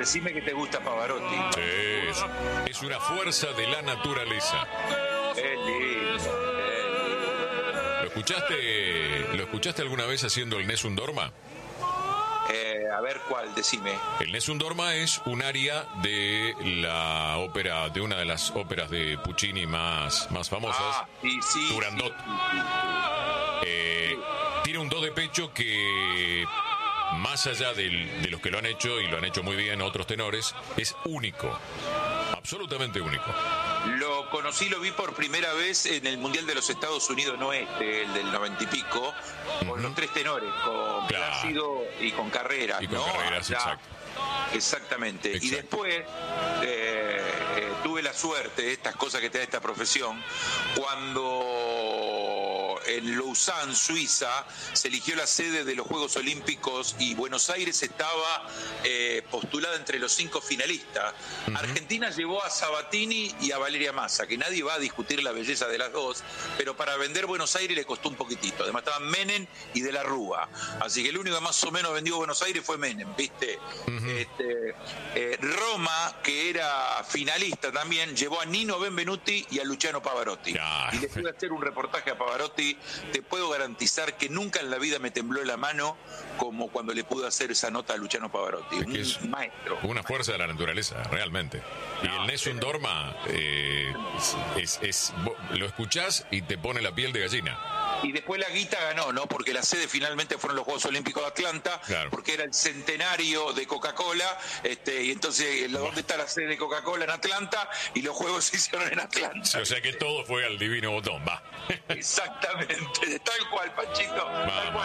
decime que te gusta Pavarotti. Sí, es una fuerza de la naturaleza. Es lindo. ¿Lo escuchaste alguna vez haciendo el Nessun Dorma? A ver cuál, decime. El Nessun Dorma es un aria de la ópera, de una de las óperas de Puccini más famosas, sí, Turandot. Tiene un do de pecho que, más allá de los que lo han hecho, y lo han hecho muy bien otros tenores, es único, absolutamente único. Lo conocí, lo vi por primera vez en el Mundial de los Estados Unidos, no el del 90 y pico, con los tres tenores, con Plácido y con Carreras. Y con Carreras, exacto. Exactamente. Y después tuve la suerte, estas cosas que te da esta profesión, cuando en Lausanne, Suiza, se eligió la sede de los Juegos Olímpicos y Buenos Aires estaba postulada entre los 5 finalistas. Argentina llevó a Sabatini y a Valeria Massa, que nadie va a discutir la belleza de las dos, pero para vender Buenos Aires le costó un poquitito. Además estaban Menem y De la Rúa, así que el único que más o menos vendió Buenos Aires fue Menem, ¿viste? Roma, que era finalista también, llevó a Nino Benvenuti y a Luciano Pavarotti. Y le pude hacer un reportaje a Pavarotti. Te puedo garantizar que nunca en la vida me tembló la mano como cuando le pude hacer esa nota a Luciano Pavarotti. Es un maestro. Una fuerza de la naturaleza, realmente. Y el Nessun Dorma lo escuchás y te pone la piel de gallina. Y después la guita ganó, ¿no? Porque la sede finalmente fueron los Juegos Olímpicos de Atlanta, porque era el centenario de Coca-Cola, y entonces, ¿dónde está la sede de Coca-Cola? En Atlanta, y los Juegos se hicieron en Atlanta. Sí, o sea que todo fue al divino botón, va. Exactamente, tal cual, Panchito. Tal cual.